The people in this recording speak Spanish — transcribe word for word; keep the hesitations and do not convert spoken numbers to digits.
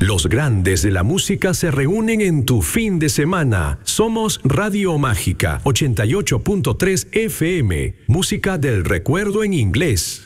Los grandes de la música se reúnen en tu fin de semana. Somos Radio Mágica ochenta y ocho punto tres F M, música del recuerdo en inglés.